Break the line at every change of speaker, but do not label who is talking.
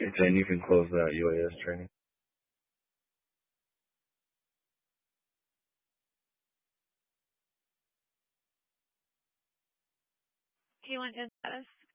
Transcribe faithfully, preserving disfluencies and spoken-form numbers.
Jen, you can close that U A S training.
Do you want Jen's status?